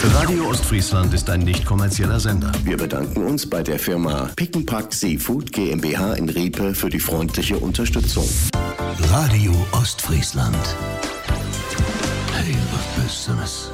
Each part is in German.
Radio Ostfriesland ist ein nicht kommerzieller Sender. Wir bedanken uns bei der Firma Pick n Pack Seafood GmbH in Riepe für die freundliche Unterstützung. Radio Ostfriesland. Hey, was Besseres.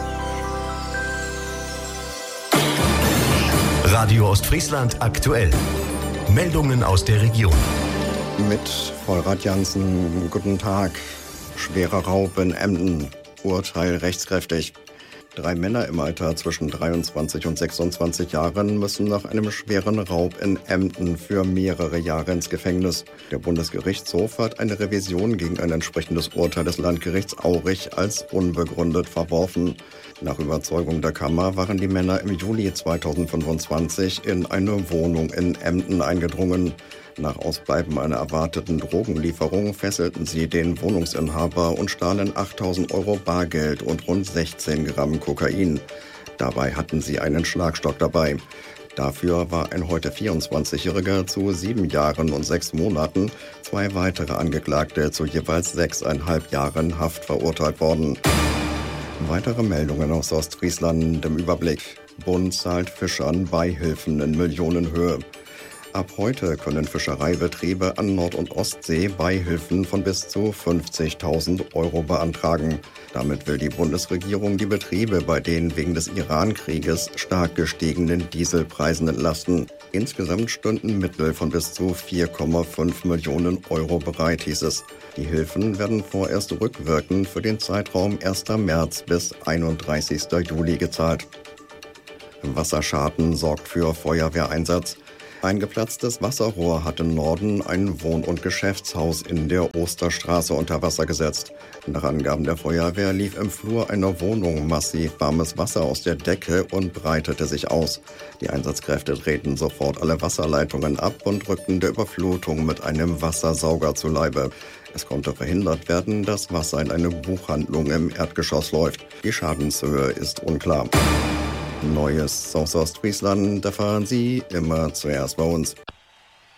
Radio Ostfriesland aktuell. Meldungen aus der Region. Mit Vollrad Jansen, guten Tag. Schwerer Raub in Emden. Urteil rechtskräftig. 3 Männer im Alter zwischen 23 und 26 Jahren müssen nach einem schweren Raub in Emden für mehrere Jahre ins Gefängnis. Der Bundesgerichtshof hat eine Revision gegen ein entsprechendes Urteil des Landgerichts Aurich als unbegründet verworfen. Nach Überzeugung der Kammer waren die Männer im Juli 2025 in eine Wohnung in Emden eingedrungen. Nach Ausbleiben einer erwarteten Drogenlieferung fesselten sie den Wohnungsinhaber und stahlen 8.000 Euro Bargeld und rund 16 Gramm Kokain. Dabei hatten sie einen Schlagstock dabei. Dafür war ein heute 24-Jähriger zu 7 Jahren und 6 Monaten, 2 weitere Angeklagte zu jeweils 6,5 Jahren Haft verurteilt worden. Weitere Meldungen aus Ostfriesland im Überblick. Bund zahlt Fischern Beihilfen in Millionenhöhe. Ab heute können Fischereibetriebe an Nord- und Ostsee Beihilfen von bis zu 50.000 Euro beantragen. Damit will die Bundesregierung die Betriebe bei den wegen des Iran-Krieges stark gestiegenen Dieselpreisen entlasten. Insgesamt stünden Mittel von bis zu 4,5 Millionen Euro bereit, hieß es. Die Hilfen werden vorerst rückwirkend für den Zeitraum 1. März bis 31. Juli gezahlt. Wasserschaden sorgt für Feuerwehreinsatz. Ein geplatztes Wasserrohr hat im Norden ein Wohn- und Geschäftshaus in der Osterstraße unter Wasser gesetzt. Nach Angaben der Feuerwehr lief im Flur einer Wohnung massiv warmes Wasser aus der Decke und breitete sich aus. Die Einsatzkräfte drehten sofort alle Wasserleitungen ab und rückten der Überflutung mit einem Wassersauger zu Leibe. Es konnte verhindert werden, dass Wasser in eine Buchhandlung im Erdgeschoss läuft. Die Schadenshöhe ist unklar. Neues aus Ostfriesland erfahren Sie immer zuerst bei uns.